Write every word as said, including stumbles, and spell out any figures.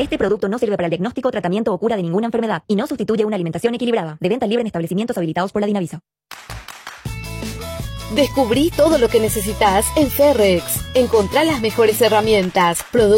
Este producto no sirve para el diagnóstico, tratamiento o cura de ninguna enfermedad y no sustituye una alimentación equilibrada. De venta libre en establecimientos habilitados por la Dinavisa. Descubrí todo lo que necesitas en Ferrex. Encontrá las mejores herramientas, productos